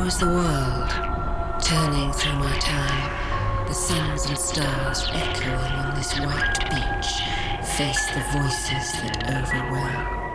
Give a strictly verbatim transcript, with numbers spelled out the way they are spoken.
is the world, turning through my time. The suns and stars echoing on this white beach face the voices that overwhelm.